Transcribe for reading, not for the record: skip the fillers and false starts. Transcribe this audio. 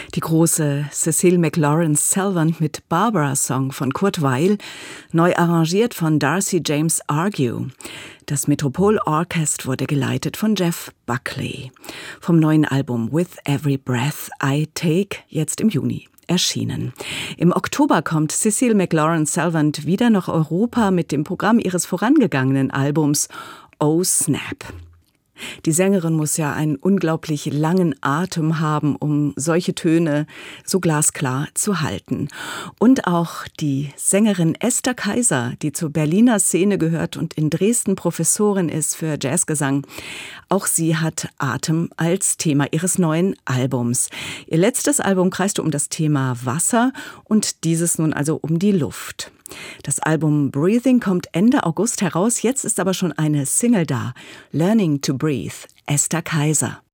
Die große Cecile McLaurin-Salvant mit Barbara-Song von Kurt Weill, neu arrangiert von Darcy James Argue. Das Metropole Orchestra wurde geleitet von Jeff Buckley. Vom neuen Album With Every Breath I Take, jetzt im Juni erschienen. Im Oktober kommt Cecile McLaurin-Salvant wieder nach Europa mit dem Programm ihres vorangegangenen Albums Oh Snap. Die Sängerin muss ja einen unglaublich langen Atem haben, um solche Töne so glasklar zu halten. Und auch die Sängerin Esther Kaiser, die zur Berliner Szene gehört und in Dresden Professorin ist für Jazzgesang, auch sie hat Atem als Thema ihres neuen Albums. Ihr letztes Album kreiste um das Thema Wasser und dieses nun also um die Luft. Das Album Breathing kommt Ende August heraus, jetzt ist aber schon eine Single da. Learning to Breathe, Esther Kaiser.